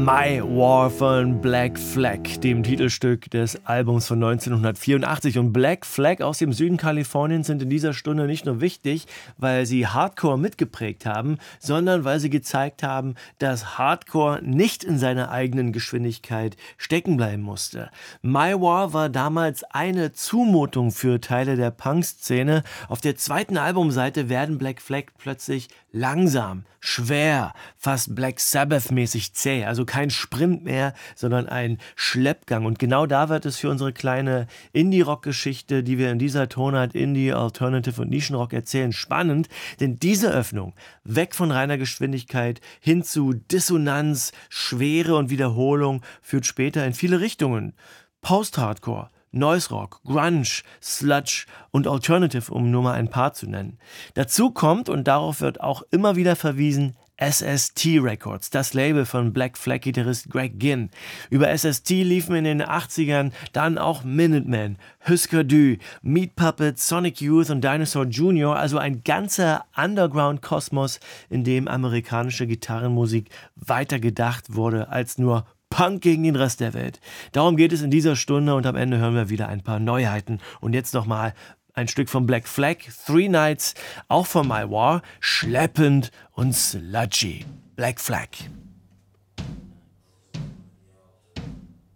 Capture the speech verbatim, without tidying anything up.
My War von Black Flag, dem Titelstück des Albums von neunzehnhundertvierundachtzig. Und Black Flag aus dem Süden Kaliforniens sind in dieser Stunde nicht nur wichtig, weil sie Hardcore mitgeprägt haben, sondern weil sie gezeigt haben, dass Hardcore nicht in seiner eigenen Geschwindigkeit stecken bleiben musste. My War war damals eine Zumutung für Teile der Punk-Szene. Auf der zweiten Albumseite werden Black Flag plötzlich langsam, schwer, fast Black Sabbath-mäßig zäh. Also kein Sprint mehr, sondern ein Schleppgang. Und genau da wird es für unsere kleine Indie-Rock-Geschichte, die wir in dieser Tonart Indie, Alternative und Nischenrock erzählen, spannend. Denn diese Öffnung, weg von reiner Geschwindigkeit hin zu Dissonanz, Schwere und Wiederholung, führt später in viele Richtungen. Post-Hardcore, Noise Rock, Grunge, Sludge und Alternative, um nur mal ein paar zu nennen. Dazu kommt, und darauf wird auch immer wieder verwiesen, S S T Records, das Label von Black Flag-Gitarrist Greg Ginn. Über S S T liefen in den achtzigern dann auch Minutemen, Husker Du, Meat Puppets, Sonic Youth und Dinosaur Junior, also ein ganzer Underground-Kosmos, in dem amerikanische Gitarrenmusik weitergedacht wurde als nur Punk gegen den Rest der Welt. Darum geht es in dieser Stunde und am Ende hören wir wieder ein paar Neuheiten. Und jetzt nochmal ein Stück von Black Flag, Three Nights, auch von My War, schleppend und sludgy. Black Flag.